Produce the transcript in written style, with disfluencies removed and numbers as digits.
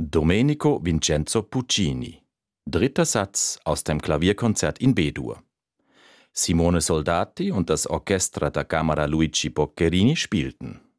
Domenico Vincenzo Puccini. Dritter Satz aus dem Klavierkonzert in B-Dur. Simone Soldati und das Orchestra da Camera Luigi Boccherini spielten.